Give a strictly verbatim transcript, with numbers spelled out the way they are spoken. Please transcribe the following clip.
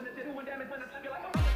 doing damage when I took it like a